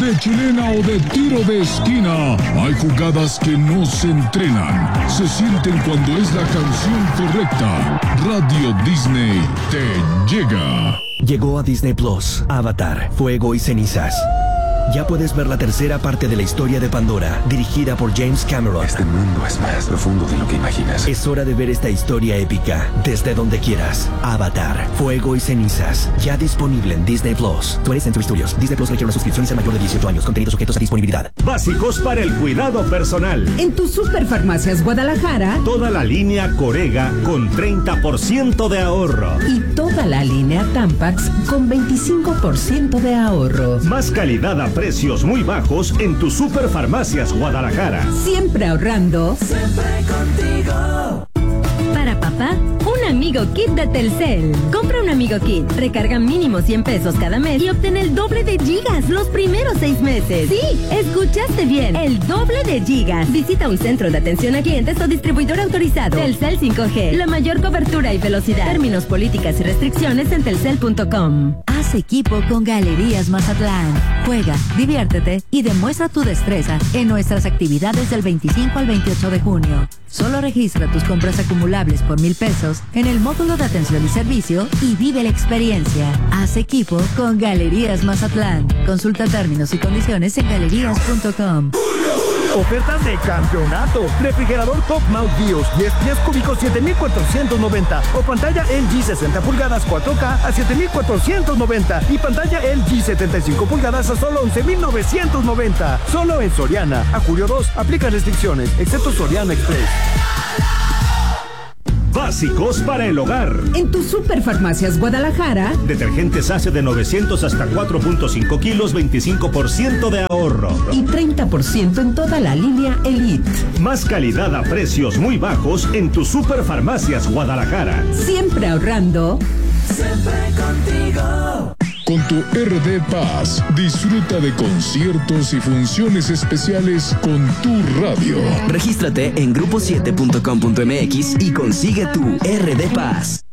de chilena o de tiro de esquina, hay jugadas que no se entrenan, se sienten cuando es la canción correcta. Radio Disney te llega. Llegó a Disney Plus, Avatar, Fuego y Cenizas. Ya puedes ver la tercera parte de la historia de Pandora, dirigida por James Cameron. Este mundo es más profundo de lo que imaginas. Es hora de ver esta historia épica desde donde quieras. Avatar, Fuego y Cenizas, ya disponible en Disney Plus. 20th Century Studios. Disney Plus requiere una suscripción y ser mayor de 18 años. Contenidos sujetos a disponibilidad. Básicos para el cuidado personal. En tu Superfarmacias Guadalajara, Toda la línea Corega con 30% de ahorro. y toda la línea Tampax con 25% de ahorro. Más calidad a precios muy bajos en tu Superfarmacias Guadalajara. Siempre ahorrando. Siempre contigo. Para papá, un Amigo Kit de Telcel. Compra un Amigo Kit, recarga mínimo 100 pesos cada mes y obtén el doble de gigas los primeros 6 meses. Sí, escuchaste bien, el doble de gigas. Visita un centro de atención a clientes o distribuidor autorizado. Telcel 5G, la mayor cobertura y velocidad. Términos, políticas y restricciones en telcel.com. Haz equipo con Galerías Mazatlán. Juega, diviértete y demuestra tu destreza en nuestras actividades del 25 al 28 de junio. Solo registra tus compras acumulables por 1,000 pesos en el módulo de atención y servicio y vive la experiencia. Haz equipo con Galerías Mazatlán. Consulta términos y condiciones en galerías.com. Ofertas de campeonato. Refrigerador Top Mount BIOS 10 pies cúbicos 7,490 o pantalla LG 60 pulgadas 4K a 7,490 y pantalla LG 75 pulgadas a solo 11,990. Solo en Soriana. A julio 2 aplica restricciones, excepto Soriana Express. Básicos para el hogar. En tu Superfarmacias Guadalajara, Detergentes Ace de 900 hasta 4.5 kilos, 25% de ahorro. y 30% en toda la línea Elite. Más calidad a precios muy bajos en tu Superfarmacias Guadalajara. Siempre ahorrando. Siempre contigo. Con tu RD Paz, disfruta de conciertos y funciones especiales con tu radio. Regístrate en grupo7.com.mx y consigue tu RD Paz.